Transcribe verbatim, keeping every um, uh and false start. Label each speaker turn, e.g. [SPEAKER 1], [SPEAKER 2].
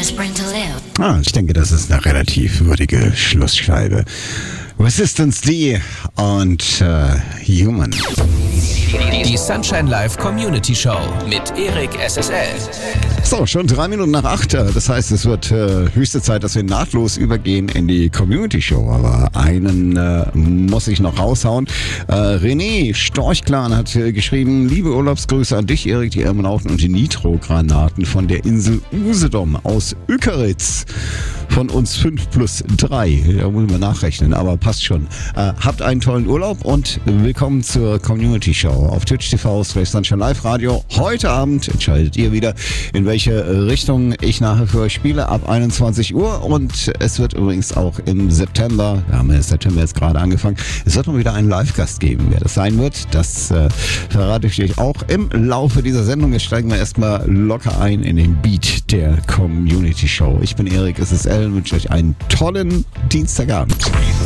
[SPEAKER 1] a sprint to live.
[SPEAKER 2] Ah, ich denke, das ist eine relativ würdige Schlussscheibe. Resistance D und äh, Human.
[SPEAKER 3] Die Sunshine Live Community Show mit Erik S S L.
[SPEAKER 2] So, schon drei Minuten nach acht. Das heißt, es wird äh, höchste Zeit, dass wir nahtlos übergehen in die Community Show. Aber einen äh, muss ich noch raushauen. Äh, René Storchclan hat äh, geschrieben, liebe Urlaubsgrüße an dich, Erik, die Irmenauten und die Nitrogranaten von der Insel Usedom aus Uekeritz. Von uns fünf plus drei. Da muss man nachrechnen, aber passt schon. Äh, habt einen tollen Urlaub und willkommen zur Community Show auf Twitch T V slash Sunshine Live Radio. Heute Abend entscheidet ihr wieder, in welche Richtung ich nachher für euch spiele, ab einundzwanzig Uhr. Und es wird übrigens auch im September, wir haben ja September jetzt gerade angefangen, es wird noch wieder einen Live-Gast geben. Wer das sein wird, das äh, verrate ich euch auch im Laufe dieser Sendung. Jetzt steigen wir erstmal locker ein in den Beat der Community Show. Ich bin Erik S S L und wünsche euch einen tollen Dienstagabend.